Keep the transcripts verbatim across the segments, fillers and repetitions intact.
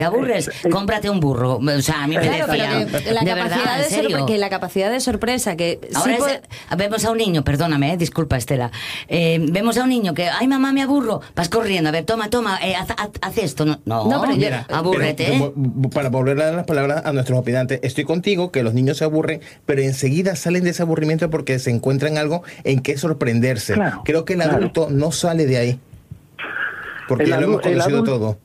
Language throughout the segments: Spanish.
te aburres, es, es, cómprate un burro. O sea, a mí me claro, decían, pero que la, de capacidad verdad, de ¿en serio? sorpre- que la capacidad de sorpresa, que Ahora sí puede... es, vemos a un niño, perdóname, eh, disculpa Estela, eh, vemos a un niño que, ay mamá, me aburro, vas corriendo, a ver, toma, toma, eh, haz, haz, haz esto. No, no, No, pero yo- Mira, abúrrete. pero, para volver a dar las palabras a nuestros opinantes, estoy contigo que los niños se aburren, pero enseguida salen de ese aburrimiento porque se encuentran algo en que sorprenderse. Claro, Creo que el claro. adulto no sale de ahí, porque El ya lo adu- hemos conocido el adulto- todo.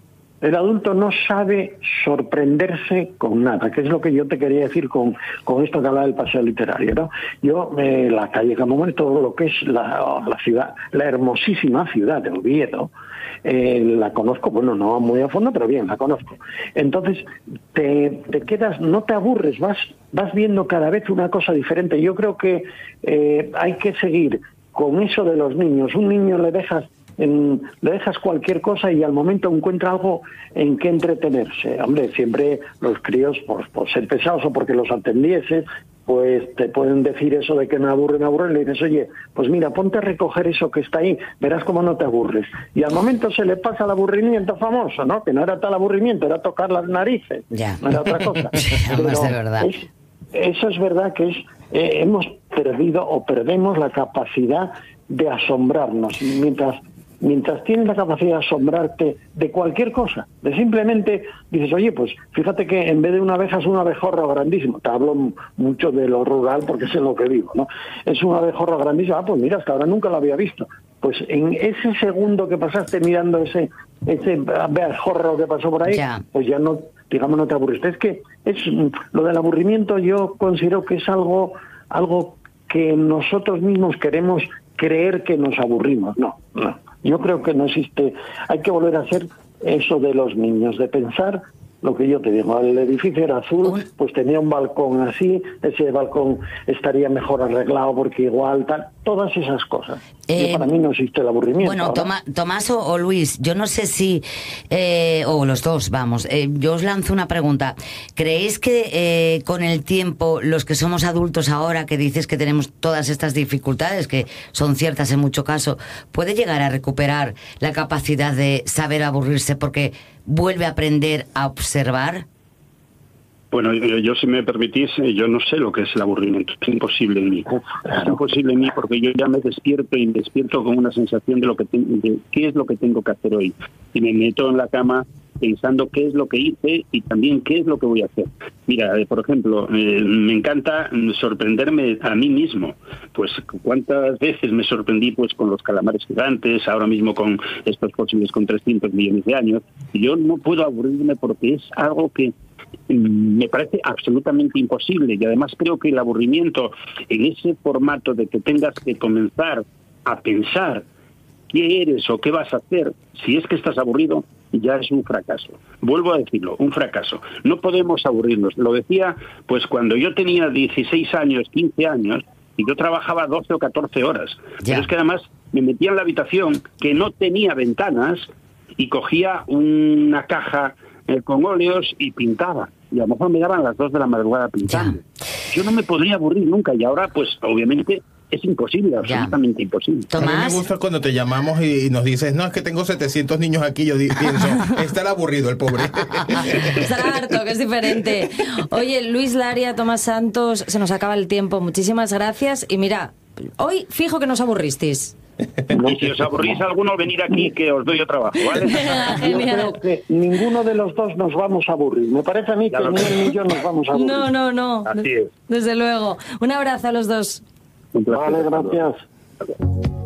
El adulto no sabe sorprenderse con nada, que es lo que yo te quería decir con, con esto que hablaba del paseo literario, ¿no? Yo, eh, la calle Camões, todo lo que es la, la ciudad, la hermosísima ciudad de Oviedo, eh, la conozco, bueno, no muy a fondo, pero bien, la conozco. Entonces, te, te quedas, no te aburres, vas, vas viendo cada vez una cosa diferente. Yo creo que eh, hay que seguir con eso de los niños. Un niño le dejas En, le dejas cualquier cosa y al momento encuentra algo en que entretenerse. Hombre, siempre los críos, por, por ser pesados o porque los atendieses, pues te pueden decir eso de que me aburre, me aburre, y le dices, oye, pues mira, ponte a recoger eso que está ahí, verás cómo no te aburres. Y al momento se le pasa el aburrimiento famoso, ¿no? Que no era tal aburrimiento, era tocar las narices, Ya. no era otra cosa. Además, de verdad. Es, eso es verdad que es eh, hemos perdido o perdemos la capacidad de asombrarnos, mientras mientras tienes la capacidad de asombrarte de cualquier cosa, de simplemente dices, oye, pues fíjate que en vez de una abeja es un abejorro grandísimo. Te hablo m- mucho de lo rural porque es en lo que vivo, ¿no? Es un abejorro grandísimo. Ah, pues mira, hasta ahora nunca lo había visto. Pues en ese segundo que pasaste mirando ese ese abejorro que pasó por ahí, Ya. pues ya no, digamos, no te aburriste. Es que es lo del aburrimiento, yo considero que es algo algo que nosotros mismos queremos creer que nos aburrimos. No, no. Yo creo que no existe. Hay que volver a hacer eso de los niños, de pensar lo que yo te digo. El edificio era azul, pues tenía un balcón así, ese balcón estaría mejor arreglado porque igual tal, todas esas cosas. Eh, y para mí no existe el aburrimiento. Bueno, Ahora, Toma, Tomás o, o Luis, yo no sé si, eh, o los dos, vamos, eh, yo os lanzo una pregunta. ¿Creéis que eh, con el tiempo, los que somos adultos ahora, que dices que tenemos todas estas dificultades, que son ciertas en mucho caso, puede llegar a recuperar la capacidad de saber aburrirse porque vuelve a aprender a observar? Bueno, yo, yo, si me permitís, yo no sé lo que es el aburrimiento. Es imposible en mí. Es imposible en mí porque yo ya me despierto y me despierto con una sensación de lo que te, de qué es lo que tengo que hacer hoy. Y me meto en la cama pensando qué es lo que hice y también qué es lo que voy a hacer. Mira, eh, por ejemplo, eh, me encanta sorprenderme a mí mismo. Pues cuántas veces me sorprendí pues con los calamares gigantes, ahora mismo con estos fósiles con trescientos millones de años. Y yo no puedo aburrirme porque es algo que me parece absolutamente imposible, y además creo que el aburrimiento en ese formato de que tengas que comenzar a pensar qué eres o qué vas a hacer, si es que estás aburrido, ya es un fracaso. Vuelvo a decirlo, un fracaso. No podemos aburrirnos. Lo decía pues cuando yo tenía dieciséis años, quince años, y yo trabajaba doce o catorce horas. Ya. Pero es que además me metía en la habitación que no tenía ventanas y cogía una caja eh, con óleos y pintaba. Y a lo mejor me daban las dos de la madrugada pintando. Ya. Yo no me podría aburrir nunca, y ahora pues obviamente es imposible, absolutamente imposible. A mí me Tomás, gusta cuando te llamamos y, y nos dices, no, es que tengo setecientos niños aquí. Yo di- pienso, estará aburrido el pobre. Estará harto, que es diferente. Oye, Luis Laria, Tomás Santos, se nos acaba el tiempo. Muchísimas gracias. Y mira, hoy fijo que nos aburristeis. Y si os aburrís alguno, venir aquí que os doy yo trabajo, ¿vale? yo creo que ninguno de los dos nos vamos a aburrir. Me parece a mí Ya que lo ni creo. él ni yo nos vamos a aburrir. No, no, no. Así es. Desde luego. Un abrazo a los dos. Un placer. Vale, gracias.